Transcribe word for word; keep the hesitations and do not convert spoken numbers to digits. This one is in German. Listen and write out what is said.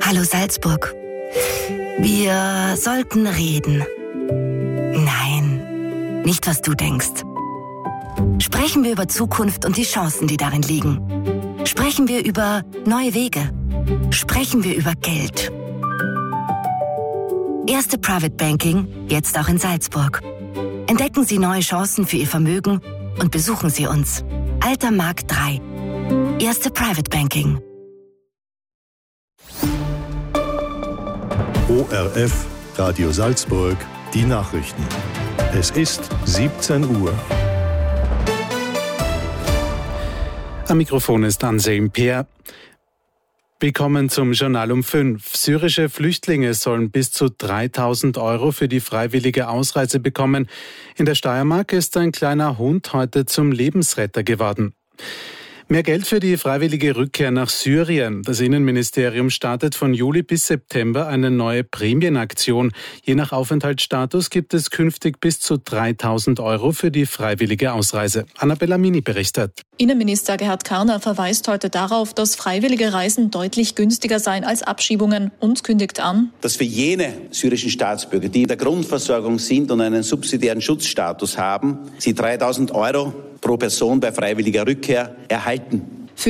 Hallo Salzburg. Wir sollten reden. Nein, nicht was du denkst. Sprechen wir über Zukunft und die Chancen, die darin liegen. Sprechen wir über neue Wege. Sprechen wir über Geld. Erste Private Banking, jetzt auch in Salzburg. Entdecken Sie neue Chancen für Ihr Vermögen und besuchen Sie uns. Alter Markt drei. Erste Private Banking. O R F, Radio Salzburg, die Nachrichten. Es ist siebzehn Uhr. Am Mikrofon ist Anselm Peer. Willkommen zum Journal um fünf. Syrische Flüchtlinge sollen bis zu dreitausend Euro für die freiwillige Ausreise bekommen. In der Steiermark ist ein kleiner Hund heute zum Lebensretter geworden. Mehr Geld für die freiwillige Rückkehr nach Syrien. Das Innenministerium startet von Juli bis September eine neue Prämienaktion. Je nach Aufenthaltsstatus gibt es künftig bis zu dreitausend Euro für die freiwillige Ausreise. Annabella Mini berichtet. Innenminister Gerhard Karner verweist heute darauf, dass freiwillige Reisen deutlich günstiger seien als Abschiebungen und kündigt an, dass für jene syrischen Staatsbürger, die in der Grundversorgung sind und einen subsidiären Schutzstatus haben, sie dreitausend Euro pro Person bei freiwilliger Rückkehr erhalten